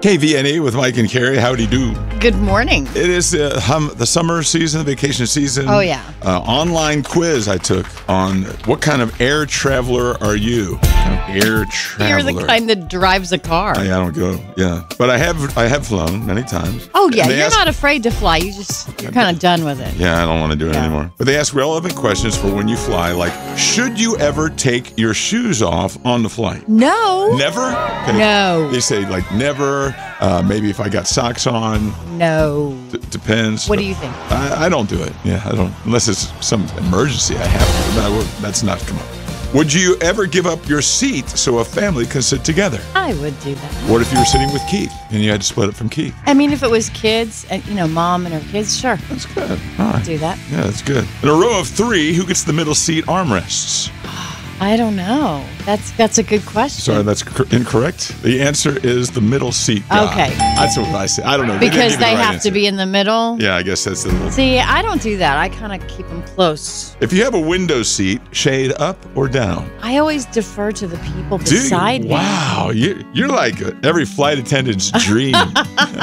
KVNA with Mike and Carrie. Howdy do. Good morning. It is the summer season, the vacation season. Oh, yeah. Online quiz I took on what kind of air traveler are you? Air traveler. You're the kind that drives a car. I don't go. Yeah, but I have flown many times. Oh, yeah. You're not afraid to fly. You're kind of done with it. Yeah, I don't want to do it anymore. But they ask relevant questions for when you fly, like, should you ever take your shoes off on the flight? No. Never? Okay. No. They say, like, never. Maybe if I got socks on. No. Depends. What do you think? I don't do it. Yeah, I don't. Unless it's some emergency I have to. That's not come up. Would you ever give up your seat so a family can sit together? I would do that. What if you were sitting with Keith and you had to split up from Keith? I mean, if it was kids, and mom and her kids, sure. That's good. All right. Do that. Yeah, that's good. In a row of three, who gets the middle seat armrests? I don't know. That's a good question. Sorry, that's incorrect. The answer is the middle seat guy. Okay. That's what I say. I don't know. Because they have to be in the middle? Yeah, I guess that's the little... See, I don't do that. I kind of keep them close. If you have a window seat, shade up or down? I always defer to the people beside me. Wow. You're like every flight attendant's dream.